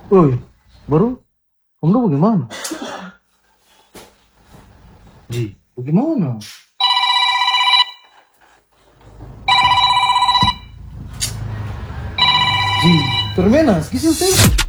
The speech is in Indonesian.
Woi, baru kamu tuh bagaimana? Ji, bagaimana? Ji, Permenas, que você